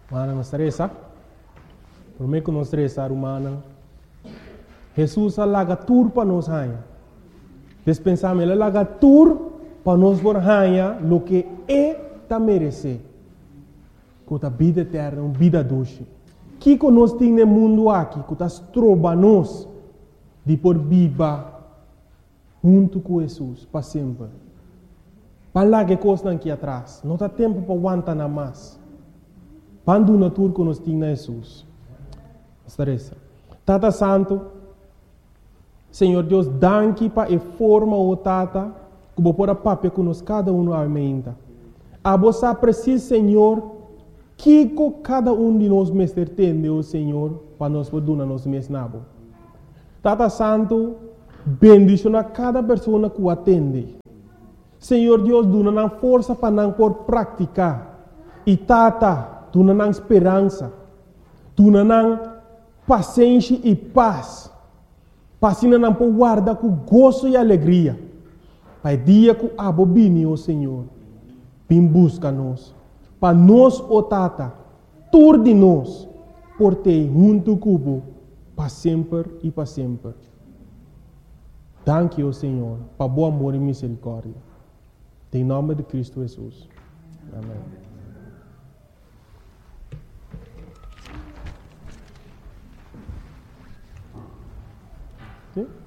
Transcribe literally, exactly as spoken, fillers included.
Mana não estressa. Por mim que não estressa, humana. Jesus alaga tur para nós rainha. Despensamos ele alaga tur para nós por rainha lo que é ta merece. Com a vida eterna, uma vida doce. Que que nós temos no mundo aqui, que nós troba nós de por viva junto com Jesus para sempre. Para lá que coisa aqui atrás, não há tempo para aguentar nada mais. Quando na tur que nós temos na Jesus. Estressa. Tata Santo, Senhor Deus, danke para a forma o Tata, que vou pôr a papel que nós cada um aumenta. A você precisa, Senhor, que cada um de nós mestre tem, o Senhor, para nós poder nos mesmos nabo. Tata Santo, bendicionar cada pessoa que o atende. Senhor Deus, dá força para não por praticar. E Tata, dá esperança. Dá paciência e paz. Para assim não por guardar com gozo e alegria. Para o dia que a bobine, o Senhor, vem busca nós. Para nós, o Tata, tudo de nós, por ter junto com para sempre e para sempre. Danke, o Senhor, para bom amor e misericórdia. Em nome de Cristo Jesus. Amém. Sim?